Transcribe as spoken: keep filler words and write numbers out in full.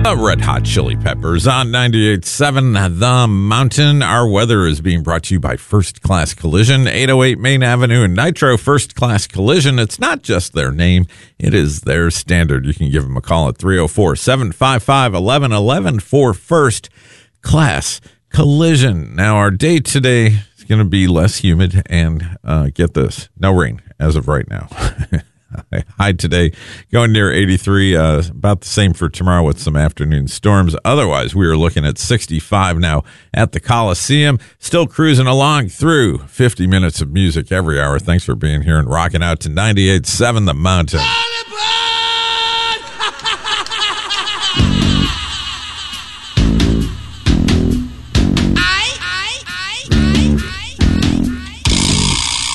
The Red Hot Chili Peppers on ninety-eight point seven The Mountain. Our weather is being brought to you by First Class Collision, eight oh eight Main Avenue in Nitro. First Class Collision, it's not just their name, it is their standard. You can give them a call at three oh four, seven five five, one one one one for First Class Collision. Now, our day today is going to be less humid and, uh, get this, no rain as of right now. High today, going near eighty-three, uh, about the same for tomorrow with some afternoon storms. Otherwise, we are looking at sixty-five now at the Coliseum. Still cruising along through fifty minutes of music every hour. Thanks for being here and rocking out to ninety-eight point seven The Mountain.